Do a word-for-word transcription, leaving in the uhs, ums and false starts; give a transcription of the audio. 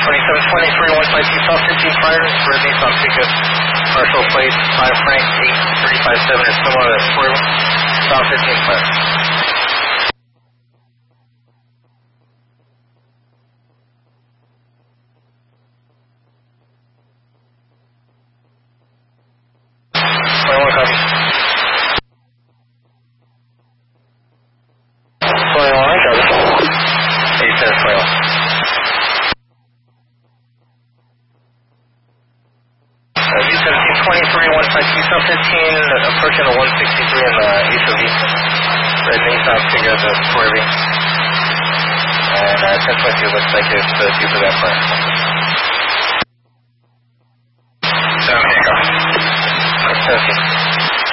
twenty-seven twenty-three one five two South fifteen prior for Nissan Pickup. Partial plate five Frank eight three five seven is similar to Squirrel. South fifteen prior. twenty-one copy. twenty-one copy. eight ten twenty-one. V seventeen twenty-three one five two South fifteen, approaching the one sixty-three in the H O V. Red Nissan Pickup, the Squirrel. And uh, ten twenty-two looks like it's uh, due for that part. seventeen copy. seventeen.